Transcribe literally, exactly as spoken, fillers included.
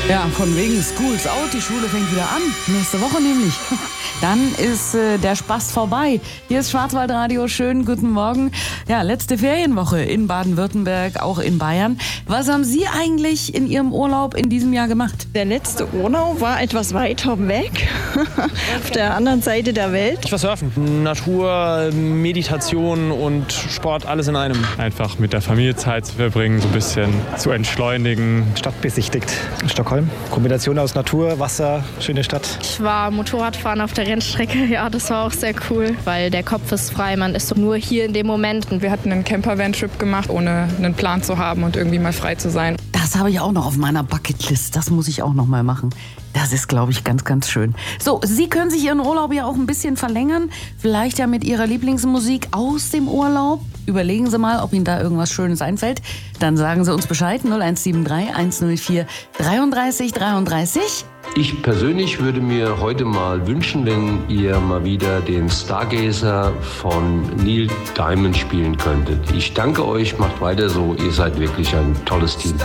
Ja, von wegen Schools out, die Schule fängt wieder an. Nächste Woche nämlich. Dann ist äh, der Spaß vorbei. Hier ist Schwarzwaldradio, schönen guten Morgen. Ja, letzte Ferienwoche in Baden-Württemberg, auch in Bayern. Was haben Sie eigentlich in Ihrem Urlaub in diesem Jahr gemacht? Der letzte Urlaub war etwas weiter weg, auf der anderen Seite der Welt. Ich war surfen. Natur, Meditation und Sport, alles in einem. Einfach mit der Familie Zeit zu verbringen, so ein bisschen zu entschleunigen. Stadt besichtigt in Stockholm. Kombination aus Natur, Wasser, schöne Stadt. Ich war Motorradfahren auf der Rennstrecke, ja, das war auch sehr cool, weil der Kopf ist frei, man ist nur hier in dem Moment. Wir hatten einen Camper-Van-Trip gemacht, ohne einen Plan zu haben und irgendwie mal frei zu sein. Das habe ich auch noch auf meiner Bucketlist, das muss ich auch noch mal machen. Das ist, glaube ich, ganz, ganz schön. So, Sie können sich Ihren Urlaub ja auch ein bisschen verlängern, vielleicht ja mit Ihrer Lieblingsmusik aus dem Urlaub. Überlegen Sie mal, ob Ihnen da irgendwas Schönes einfällt. Dann sagen Sie uns Bescheid, null eins sieben drei eins null vier dreiunddreißig dreiunddreißig. Ich persönlich würde mir heute mal wünschen, wenn ihr mal wieder den Stargazer von Neil Diamond spielen könntet. Ich danke euch, macht weiter so, ihr seid wirklich ein tolles Team.